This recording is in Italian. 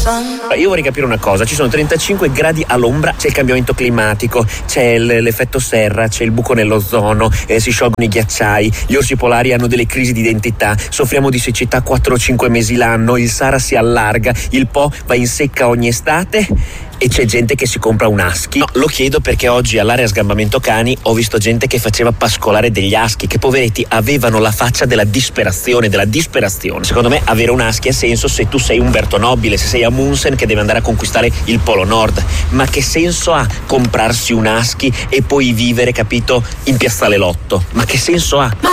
Io vorrei capire una cosa, ci sono 35 gradi all'ombra, c'è il cambiamento climatico, c'è l'effetto serra, c'è il buco nell'ozono, si sciolgono i ghiacciai, gli orsi polari hanno delle crisi di identità, soffriamo di siccità 4 o 5 mesi l'anno, il Sahara si allarga, il Po va in secca ogni estate e c'è gente che si compra un husky. No, lo chiedo perché oggi all'area sgambamento cani ho visto gente che faceva pascolare degli husky, che poveretti avevano la faccia della disperazione. Secondo me avere un husky ha senso se tu sei Umberto Nobile, se sei Amundsen che deve andare a conquistare il Polo Nord, ma che senso ha comprarsi un husky e poi vivere, capito, in Piazzale Lotto? Ma che senso ha?